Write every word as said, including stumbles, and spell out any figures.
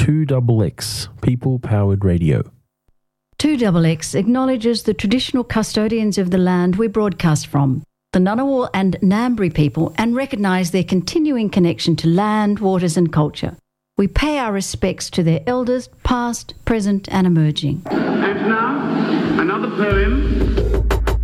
two X X, people-powered radio. two X X acknowledges the traditional custodians of the land we broadcast from, the Ngunnawal and Ngambri people, and recognise their continuing connection to land, waters and culture. We pay our respects to their elders, past, present and emerging. And now, another poem